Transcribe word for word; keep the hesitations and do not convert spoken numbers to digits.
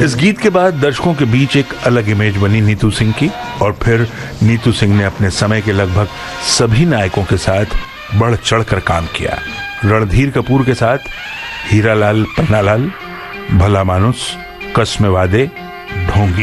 इस गीत के बाद दर्शकों के बीच एक अलग इमेज बनी नीतू सिंह की, और फिर नीतू सिंह ने अपने समय के लगभग सभी नायकों के साथ बढ़ चढ़कर काम किया। रणधीर कपूर के साथ हीरालाल पन्नालाल, भला मानुस, कस्मे वादे, ढोंगी।